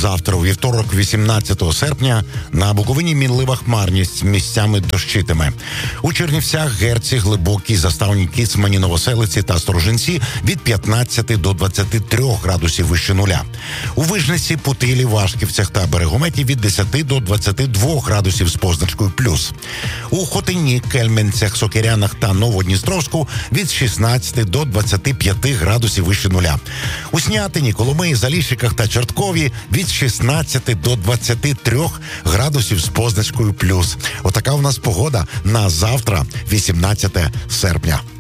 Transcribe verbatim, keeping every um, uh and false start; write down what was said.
Завтра, у вівторок, вісімнадцятого серпня, на Буковині мінлива хмарність, місцями дощитиме. У Чернівцях, Герці, Глибокій, Заставній, Кіцмані, Новоселиці та Сторожинці від п'ятнадцяти до двадцяти трьох градусів вище нуля. У Вижниці, Путилі, Вашківцях та Берегометі від десяти до двадцяти двох градусів з позначкою плюс. У Хотині, Кельменцях, Сокирянах та Новодністровську від шістнадцяти до двадцяти п'яти градусів вище нуля. У Снятині, Коломиї, Заліщиках та Чорткові від шістнадцяти до двадцяти трьох градусів з позначкою плюс. Отака у нас погода на завтра, вісімнадцяте серпня.